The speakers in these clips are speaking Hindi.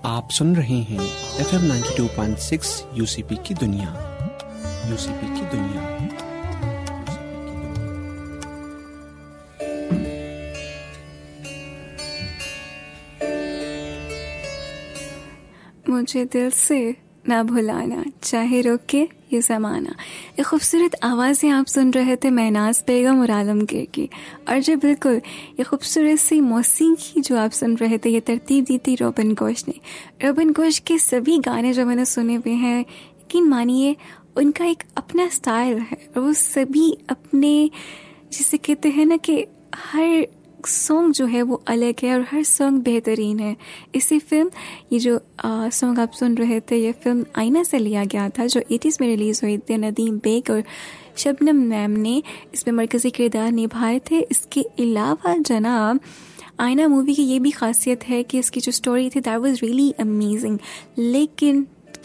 आप सुन रहे हैं FM 92.6 यूसीपी की दुनिया। यूसीपी की दुनिया। मुझे दिल से ना भुलाना, चाहे रोके ये ज़माना। ये खूबसूरत आवाज़ें आप सुन रहे थे महनाज बेगम और आलमगीर की। और जी बिल्कुल, ये खूबसूरत सी मौसीकी जो आप सुन रहे थे, ये तरतीब दी थी रोबिन घोष ने। रोबिन घोष के सभी गाने जो मैंने सुने हुए हैं, यकीन मानिए उनका एक अपना स्टाइल है और वो सभी अपने, जिसे कहते हैं ना कि हर सॉन्ग जो है वो अलग है और हर सॉन्ग बेहतरीन है। इसी फिल्म, ये जो सॉन्ग आप सुन रहे थे, ये फिल्म आईना से लिया गया था जो 80s में रिलीज़ हुई थी। नदीम बेग और शबनम मैम ने इसमें मरकज़ी किरदार निभाए थे। इसके अलावा जनाब, आईना मूवी की ये भी खासियत है कि इसकी जो स्टोरी थी दैट वाज रियली अमेजिंग। लेकिन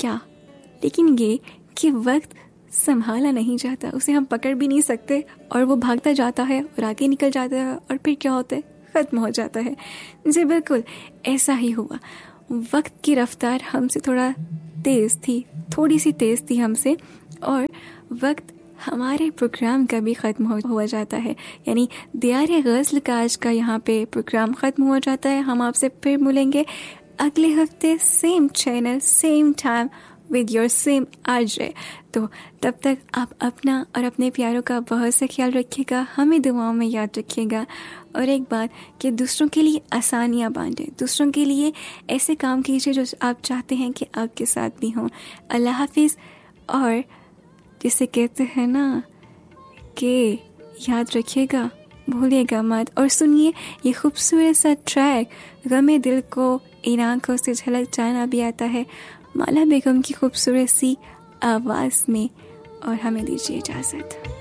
ये कि वक्त संभाला नहीं जाता, उसे हम पकड़ भी नहीं सकते और वो भागता जाता है और आगे निकल जाता है और फिर क्या होता है, ख़त्म हो जाता है। जी बिल्कुल ऐसा ही हुआ। वक्त की रफ्तार हमसे थोड़ी सी तेज़ थी हमसे, और वक्त हमारे प्रोग्राम का भी ख़त्म हो जाता है। यानी दियारे ग़ज़ल का आज का यहाँ पे प्रोग्राम ख़त्म हो जाता है। हम आपसे फिर मिलेंगे अगले हफ्ते, same channel same time with your same RJ. तो तब तक आप अपना और अपने प्यारों का बहुत से ख्याल रखिएगा, हमें दुआओं में याद रखिएगा। और एक बात कि दूसरों के लिए आसानियाँ बांटें, दूसरों के लिए ऐसे काम कीजिए जो आप चाहते हैं कि आपके साथ भी हों। अल्लाह हाफिज़। और जिसे कहते हैं ना कि याद रखिएगा, भूलिएगा मत। और सुनिए ये खूबसूरत सा ट्रैक, गमे दिल को इन आँखों से झलक जाना भी आता है, माला बेगम की खूबसूरत सी आवाज़ में। और हमें दीजिए इजाज़त।